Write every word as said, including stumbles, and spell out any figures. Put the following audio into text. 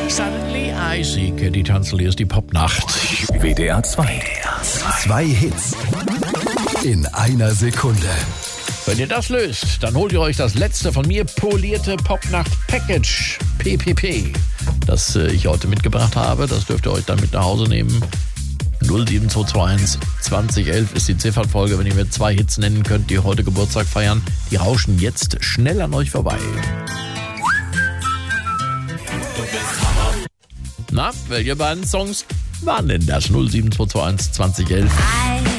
Suddenly I See, Katie Tunstall, hier ist die Popnacht. W D R zwei. Zwei Hits in einer Sekunde. Wenn ihr das löst, dann holt ihr euch das letzte von mir polierte Popnacht-Package, P P P, das äh, ich heute mitgebracht habe. Das dürft ihr euch dann mit nach Hause nehmen. null sieben zwei zwei eins zwanzig elf ist die Ziffernfolge, wenn ihr mir zwei Hits nennen könnt, die heute Geburtstag feiern. Die rauschen jetzt schnell an euch vorbei. Na, welche beiden Songs waren denn das? null sieben zwei zwei eins zwanzig elf.